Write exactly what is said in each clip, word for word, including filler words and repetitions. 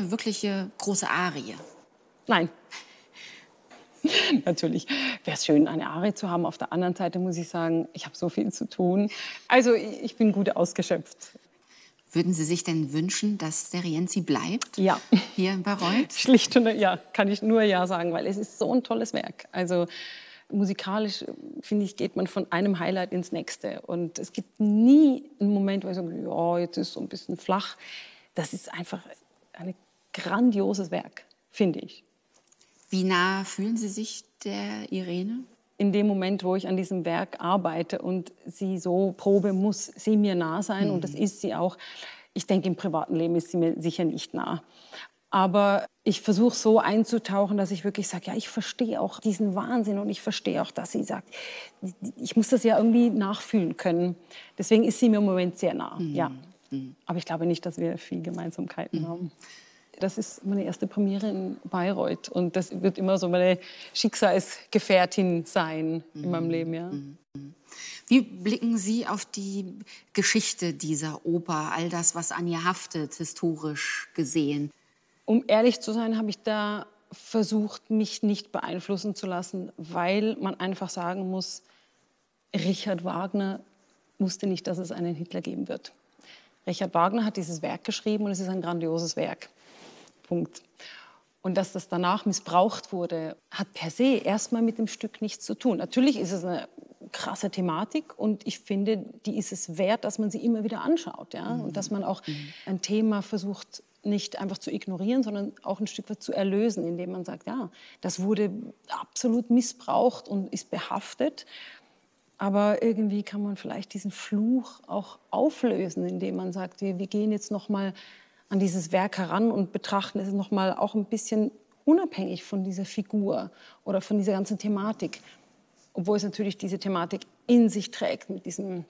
eine wirkliche große Arie? Nein. Natürlich wäre es schön, eine Arie zu haben. Auf der anderen Seite muss ich sagen, ich habe so viel zu tun. Also ich bin gut ausgeschöpft. Würden Sie sich denn wünschen, dass der Rienzi bleibt? Ja. Hier in Bayreuth? Schlicht und ja, kann ich nur ja sagen, weil es ist so ein tolles Werk. Also musikalisch, finde ich, geht man von einem Highlight ins nächste. Und es gibt nie einen Moment, wo ich sage, ja, jetzt ist es so ein bisschen flach. Das ist einfach ein grandioses Werk, finde ich. Wie nah fühlen Sie sich der Irene? In dem Moment, wo ich an diesem Werk arbeite und sie so probe, muss sie mir nah sein. Mhm. Und das ist sie auch. Ich denke, im privaten Leben ist sie mir sicher nicht nah. Aber ich versuche so einzutauchen, dass ich wirklich sage, ja, ich verstehe auch diesen Wahnsinn und ich verstehe auch, dass sie sagt, ich muss das ja irgendwie nachfühlen können. Deswegen ist sie mir im Moment sehr nah, mhm. ja. Mhm. Aber ich glaube nicht, dass wir viel Gemeinsamkeiten mhm. haben. Das ist meine erste Premiere in Bayreuth und das wird immer so meine Schicksalsgefährtin sein mhm. in meinem Leben. Ja. Wie blicken Sie auf die Geschichte dieser Oper, all das, was an ihr haftet, historisch gesehen? Um ehrlich zu sein, habe ich da versucht, mich nicht beeinflussen zu lassen, weil man einfach sagen muss, Richard Wagner wusste nicht, dass es einen Hitler geben wird. Richard Wagner hat dieses Werk geschrieben und es ist ein grandioses Werk. Punkt. Und dass das danach missbraucht wurde, hat per se erstmal mit dem Stück nichts zu tun. Natürlich ist es eine krasse Thematik und ich finde, die ist es wert, dass man sie immer wieder anschaut. Ja? Mhm. Und dass man auch mhm. ein Thema versucht, nicht einfach zu ignorieren, sondern auch ein Stück weit zu erlösen, indem man sagt, ja, das wurde absolut missbraucht und ist behaftet. Aber irgendwie kann man vielleicht diesen Fluch auch auflösen, indem man sagt, wir, wir gehen jetzt noch mal an dieses Werk heran und betrachten es noch mal auch ein bisschen unabhängig von dieser Figur oder von dieser ganzen Thematik. Obwohl es natürlich diese Thematik in sich trägt, mit diesem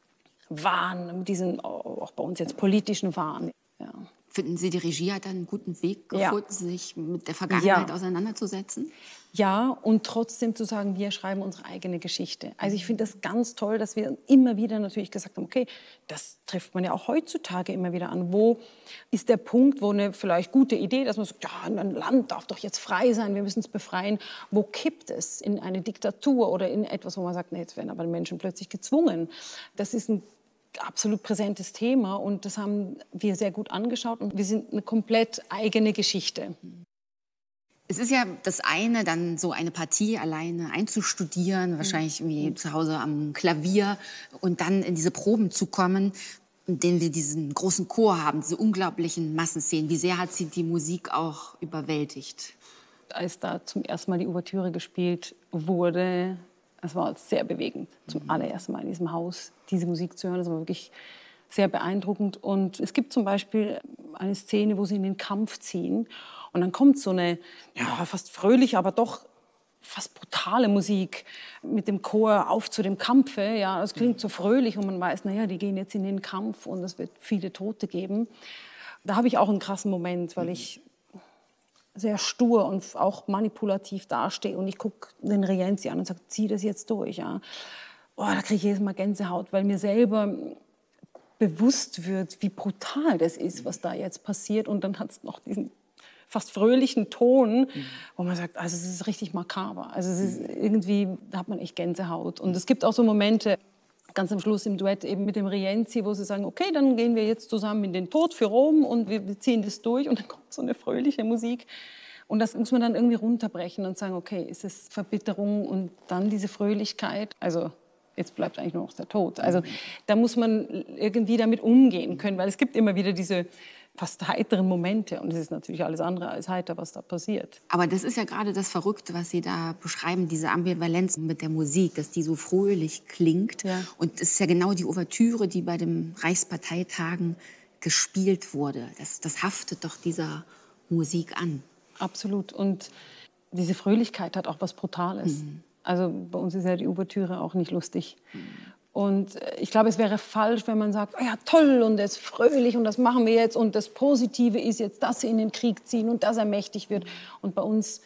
Wahn, mit diesem auch bei uns jetzt politischen Wahn. Ja. Finden Sie, die Regie hat einen guten Weg gefunden, ja. sich mit der Vergangenheit ja. auseinanderzusetzen? Ja, und trotzdem zu sagen, wir schreiben unsere eigene Geschichte. Also ich finde das ganz toll, dass wir immer wieder natürlich gesagt haben, okay, das trifft man ja auch heutzutage immer wieder an. Wo ist der Punkt, wo eine vielleicht gute Idee, dass man sagt, ja, ein Land darf doch jetzt frei sein, wir müssen es befreien. Wo kippt es in eine Diktatur oder in etwas, wo man sagt, nee, jetzt werden aber die Menschen plötzlich gezwungen. Das ist ein absolut präsentes Thema und das haben wir sehr gut angeschaut und wir sind eine komplett eigene Geschichte. Es ist ja das eine, dann so eine Partie alleine einzustudieren, wahrscheinlich irgendwie zu Hause am Klavier und dann in diese Proben zu kommen, in denen wir diesen großen Chor haben, diese unglaublichen Massenszenen. Wie sehr hat Sie die Musik auch überwältigt? Als da zum ersten Mal die Ouvertüre gespielt wurde, es war sehr bewegend, zum mhm. allerersten Mal in diesem Haus diese Musik zu hören. Das war wirklich sehr beeindruckend. Und es gibt zum Beispiel eine Szene, wo sie in den Kampf ziehen. Und dann kommt so eine ja, fast fröhliche, aber doch fast brutale Musik mit dem Chor auf zu dem Kampfe. Ja, das klingt so fröhlich und man weiß, naja, die gehen jetzt in den Kampf und es wird viele Tote geben. Da habe ich auch einen krassen Moment, weil ich sehr stur und auch manipulativ dastehe und ich gucke den Rienzi an und sage, zieh das jetzt durch. Ja. Oh, da kriege ich jedes Mal Gänsehaut, weil mir selber bewusst wird, wie brutal das ist, was da jetzt passiert. Und dann hat es noch diesen fast fröhlichen Ton, mhm. wo man sagt, also es ist richtig makaber. Also es ist irgendwie, da hat man echt Gänsehaut. Und es gibt auch so Momente, ganz am Schluss im Duett eben mit dem Rienzi, wo sie sagen, okay, dann gehen wir jetzt zusammen in den Tod für Rom und wir, wir ziehen das durch. Und dann kommt so eine fröhliche Musik. Und das muss man dann irgendwie runterbrechen und sagen, okay, ist es Verbitterung und dann diese Fröhlichkeit? Also jetzt bleibt eigentlich nur noch der Tod. Also da muss man irgendwie damit umgehen können, weil es gibt immer wieder diese fast heiteren Momente. Und es ist natürlich alles andere als heiter, was da passiert. Aber das ist ja gerade das Verrückte, was Sie da beschreiben, diese Ambivalenz mit der Musik, dass die so fröhlich klingt. Ja. Und es ist ja genau die Ouvertüre, die bei den Reichsparteitagen gespielt wurde. Das, das haftet doch dieser Musik an. Absolut. Und diese Fröhlichkeit hat auch was Brutales. Mhm. Also bei uns ist ja die Ouvertüre auch nicht lustig. Mhm. Und ich glaube, es wäre falsch, wenn man sagt, oh ja, toll und es ist fröhlich und das machen wir jetzt und das Positive ist jetzt, dass sie in den Krieg ziehen und dass er mächtig wird. Und bei uns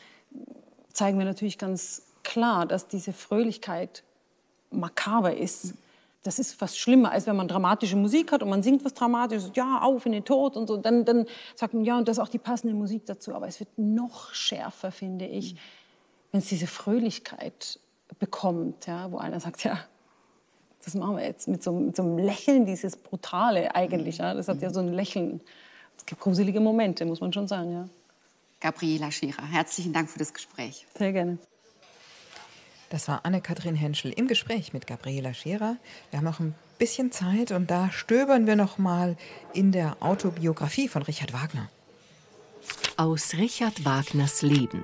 zeigen wir natürlich ganz klar, dass diese Fröhlichkeit makaber ist. das ist fast schlimmer, als wenn man dramatische Musik hat und man singt was Dramatisches, ja, auf in den Tod und so. Dann, dann sagt man, ja, und das ist auch die passende Musik dazu. Aber es wird noch schärfer, finde ich, wenn es diese Fröhlichkeit bekommt, ja, wo einer sagt, ja, das machen wir jetzt mit so, mit so einem Lächeln, dieses Brutale eigentlich. Ja, das hat ja so ein Lächeln. Es gibt gruselige Momente, muss man schon sagen, ja. Gabriela Scherer, herzlichen Dank für das Gespräch. Sehr gerne. Das war Anne-Kathrin Henschel im Gespräch mit Gabriela Scherer. Wir haben noch ein bisschen Zeit und da stöbern wir noch mal in der Autobiografie von Richard Wagner. Aus Richard Wagners Leben.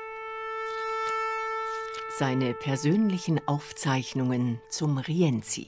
Seine persönlichen Aufzeichnungen zum Rienzi.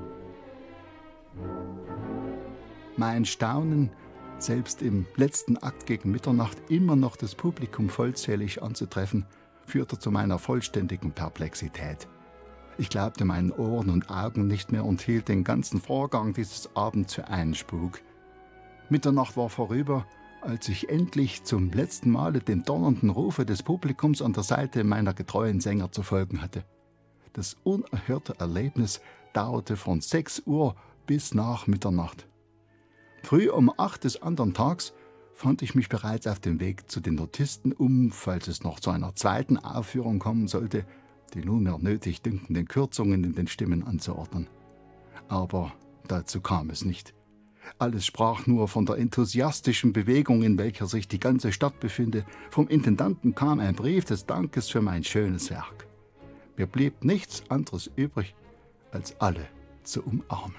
Mein Staunen, selbst im letzten Akt gegen Mitternacht immer noch das Publikum vollzählig anzutreffen, führte zu meiner vollständigen Perplexität. Ich glaubte meinen Ohren und Augen nicht mehr und hielt den ganzen Vorgang dieses Abends für einen Spuk. Mitternacht war vorüber, als ich endlich zum letzten Male dem donnernden Rufe des Publikums an der Seite meiner getreuen Sänger zu folgen hatte. Das unerhörte Erlebnis dauerte von sechs Uhr bis nach Mitternacht. Früh um acht des anderen Tags fand ich mich bereits auf dem Weg zu den Notisten, um, falls es noch zu einer zweiten Aufführung kommen sollte, die nunmehr nötig dünkenden Kürzungen in den Stimmen anzuordnen. Aber dazu kam es nicht. Alles sprach nur von der enthusiastischen Bewegung, in welcher sich die ganze Stadt befinde. Vom Intendanten kam ein Brief des Dankes für mein schönes Werk. Mir blieb nichts anderes übrig, als alle zu umarmen.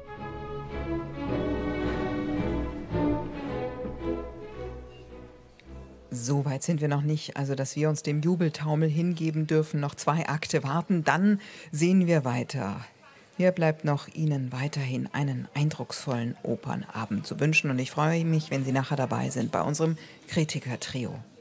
So weit sind wir noch nicht, also dass wir uns dem Jubeltaumel hingeben dürfen, noch zwei Akte warten, dann sehen wir weiter. Mir bleibt noch, Ihnen weiterhin einen eindrucksvollen Opernabend zu wünschen und ich freue mich, wenn Sie nachher dabei sind bei unserem Kritiker-Trio.